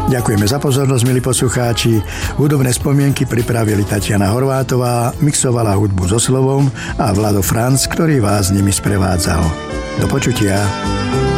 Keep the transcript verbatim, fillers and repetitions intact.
Ďakujeme za pozornosť, milí poslucháči. Hudobné spomienky pripravili Tatiana Horvátová, mixovala hudbu so slovom a Vlado Franc, ktorý vás nimi sprevádzal. Do počutia.